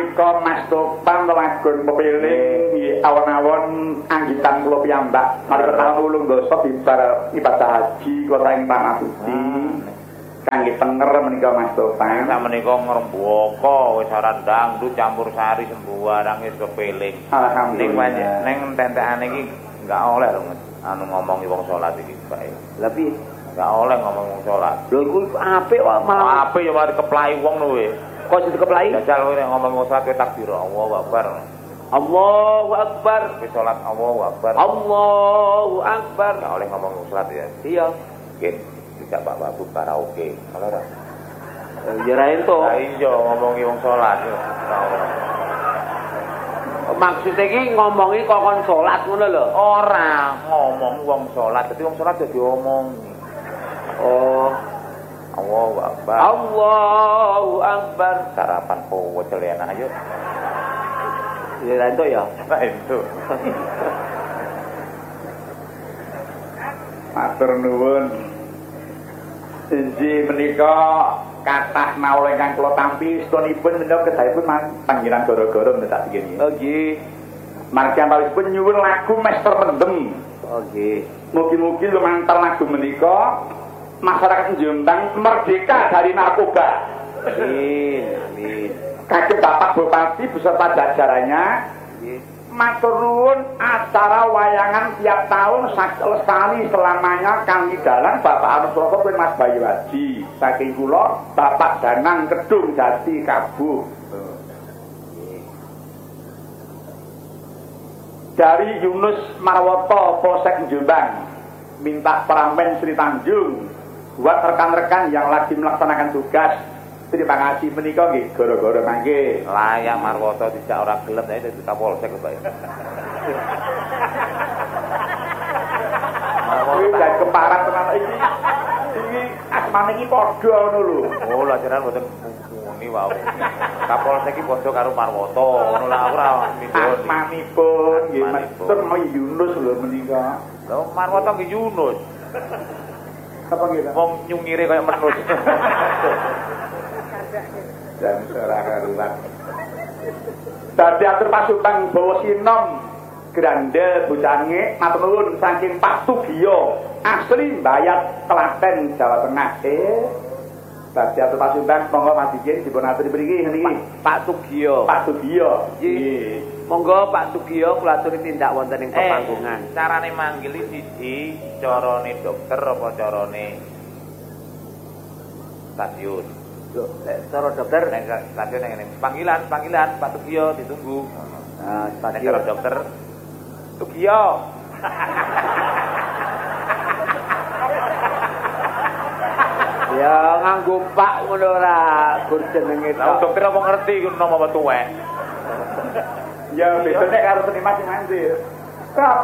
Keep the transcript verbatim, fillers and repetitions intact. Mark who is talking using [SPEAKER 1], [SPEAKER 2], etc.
[SPEAKER 1] menika Mas Topan lagun pepiling awon-awon anggitan kula piyambak mari tahun ulung dosa bibar ibadah haji kula ing tanah suci kangge tenger menika Mas Topan
[SPEAKER 2] menika ngrembaka wis ora dangdut campur sari sembuaran wis kepiling
[SPEAKER 1] alhamdulillah
[SPEAKER 2] ning tentekane iki enggak oleh lho anu ngomongi wong salat iki bae
[SPEAKER 3] lha piye
[SPEAKER 2] enggak oleh ngomong wong salat
[SPEAKER 3] lho iku apik wae malah
[SPEAKER 2] apik ya mari keplai wong lho we
[SPEAKER 3] kok dikeplai
[SPEAKER 2] jajal kowe ngomong wong salat kowe takbir Allahu Akbar
[SPEAKER 3] Allahu Akbar
[SPEAKER 2] kowe salat Allahu Akbar
[SPEAKER 3] Allahu Akbar
[SPEAKER 2] enggak oleh ngomong wong salat ya
[SPEAKER 3] iya
[SPEAKER 2] nggih tidak Pak Babu karaoke kalau ora
[SPEAKER 3] ya ra ento
[SPEAKER 2] iya ngomongi wong salat yo
[SPEAKER 3] maksud iki ngomongi kokon salat ngono lho
[SPEAKER 2] ora ngomong wong salat dadi wong salat dadi omongi
[SPEAKER 3] oh
[SPEAKER 2] Allahu Akbar
[SPEAKER 3] Allahu Akbar
[SPEAKER 2] sarapan kowe celena ayo
[SPEAKER 3] ya ra ento ya
[SPEAKER 2] ra ento
[SPEAKER 1] matur nuwun inji menika kathah naula ingkang kula tampi setonipun menika kedahipun panggilan gara-gara menika tak iki.
[SPEAKER 3] Oh nggih.
[SPEAKER 1] Margi antawipun nyuwun lagu Master Mendem.
[SPEAKER 3] Oh nggih.
[SPEAKER 1] Mugi-mugi lumantar lagu menika masyarakat Jombang merdeka dari narkoba.
[SPEAKER 3] Amin. Amin.
[SPEAKER 1] Kagem Bapak Bupati beserta jajarannya.
[SPEAKER 3] Nggih.
[SPEAKER 1] Matur nuwun acara wayangan tiap tahun sekali selamanya kangge dalan Bapak Anu Proko kuwi Mas Bayu Haji saking kula Bapak Danang Kedung Jati Kabuh dari Yunus Marwoto Polsek Jombang minta peramen Sri Tanjung buat rekan-rekan yang lagi melaksanakan tugas. Terima kasih menika nggih gara-gara mangke
[SPEAKER 2] layang Marwoto dijak ora gelem ya dadi Kapolsek kok.
[SPEAKER 1] Kuwi jan keparat tenan iki. Iki asmane iki padha ngono lho.
[SPEAKER 2] Oh, lha jaran mboten muni wae. Kapolsek iki padha karo Marwoto, ngono lah aku ora mindhoni.
[SPEAKER 1] Asmanipun nggih Master Yunus lho menika.
[SPEAKER 2] Lha Marwoto nggih Yunus.
[SPEAKER 1] Apa nggih?
[SPEAKER 2] Wong nyungire kaya menus.
[SPEAKER 1] Dan ora karuan. Dadi atur pasukan bawa sinom Grande Bucange matur nuwun saking Pak Tugiyo asli Bayat Klaten Jawa Tengah. Eh dadi atur pasukan monggo Mas Dikin dipun aturi mriki niki
[SPEAKER 3] Pak Tugiyo.
[SPEAKER 1] Pak Tugiyo.
[SPEAKER 3] Nggih. Monggo Pak Tugiyo kula aturi tindak wonten ing pepanggungan.
[SPEAKER 2] Eh, carane manggili siji carane dokter apa carane stasiun?
[SPEAKER 3] Cara dokter
[SPEAKER 2] nek stasiun ngene. Panggilan, panggilan Pak Tugiyo ditunggu.
[SPEAKER 3] Nah,
[SPEAKER 2] stasiun dokter Tugiyo.
[SPEAKER 3] Ya nganggo Pak ngono ora gur jenenge
[SPEAKER 2] Lah dokter apa ngerti ku nama tuwek.
[SPEAKER 1] Ya bedane karo seniman sing mandir. Kenapa